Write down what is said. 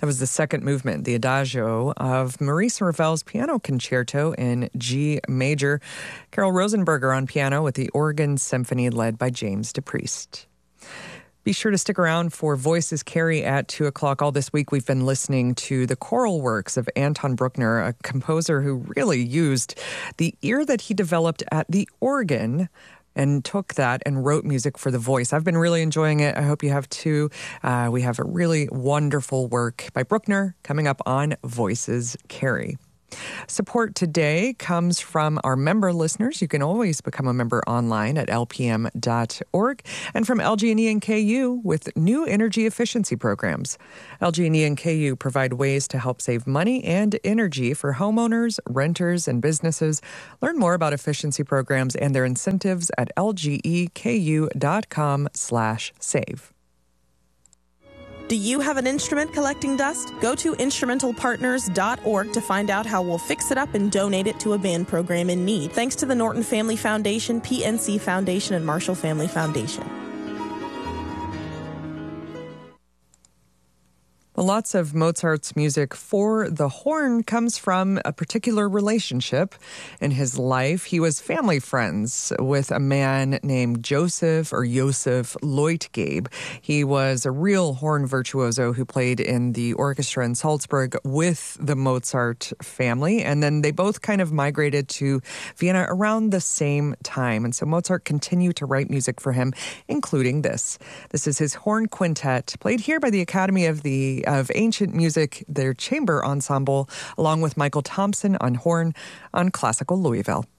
That was the second movement, the Adagio of Maurice Ravel's Piano Concerto in G major. Carol Rosenberger on piano with the Organ Symphony led by James DePriest. Be sure to stick around for Voices Carry at 2 o'clock. All this week we've been listening to the choral works of Anton Bruckner, a composer who really used the ear that he developed at the organ and took that and wrote music for the voice. I've been really enjoying it. I hope you have too. We have a really wonderful work by Bruckner coming up on Voices Carry. Support today comes from our member listeners. You can always become a member online at lpm.org, and from LG&E and KU with new energy efficiency programs. LG&E and KU provide ways to help save money and energy for homeowners, renters, and businesses. Learn more about efficiency programs and their incentives at lgeku.com/save. Do you have an instrument collecting dust? Go to instrumentalpartners.org to find out how we'll fix it up and donate it to a band program in need. Thanks to the Norton Family Foundation, PNC Foundation, and Marshall Family Foundation. Lots of Mozart's music for the horn comes from a particular relationship in his life. He was family friends with a man named Joseph Leutgeb. He was a real horn virtuoso who played in the orchestra in Salzburg with the Mozart family. And then they both kind of migrated to Vienna around the same time. And so Mozart continued to write music for him, including this. This is his horn quintet, played here by the Academy of Ancient Music, their chamber ensemble, along with Michael Thompson on horn on Classical Louisville.